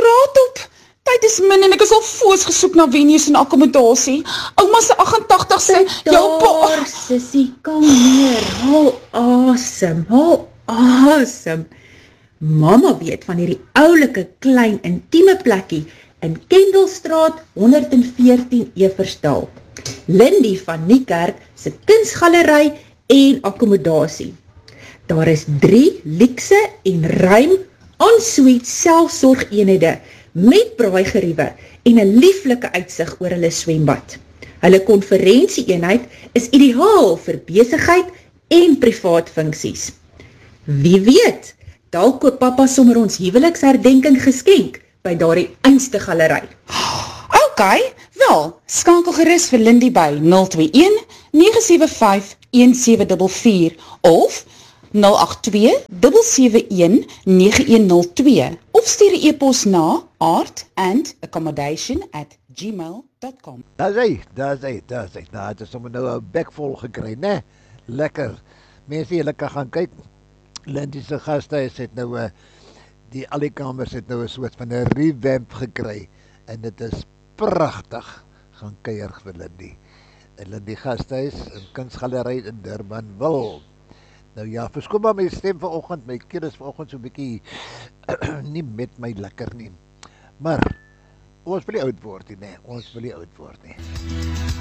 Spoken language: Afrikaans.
raad op. Tyd is min en ek is al foos gesoek na venues en akkommodasie. Ouma se 88ste, jou pa... Daar, sissie, kalmeer, haal asem. Mama weet van hierdie oulike, klein, intieme plekkie in Kendallstraat 114 Eversdal. Lindy van Niekerk se kunsgalery en akkommodasie. Daar is 3 luukse en ruim en-suite selfsorgeenhede met braaigeriewe en 'n lieflike uitsig oor hulle swembad. Hulle konferensie-eenheid is ideaal vir besigheid en privaat funksies. Wie weet, dalk koop pappa sommer ons huweliksherdenking geskenk by daardie einste galery. OK, wel, skakel gerus vir Lindy by 021 975 1744 of 082 771 9102 of stuur 'n e-pos na artandaccommodation@gmail.com. Daar is hy. Nou, het is sommer nou 'n bek vol gekry, né? Lekker. Mense, julle kan gaan kyk. Lindy se gastehuis het nou al die kamers het nou 'n soort van 'n revamp gekry en dit is pragtig. Gaan kuier vir Lindy. En Lindy gastehuis in Kunsgalery in Durbanville. Nou ja, verskoon maar my stem vanoggend, my keel is vanoggend so 'n bietjie nie met my lekker nie. Maar ons wil nie oud word nie, né? Ons wil nie oud word nie.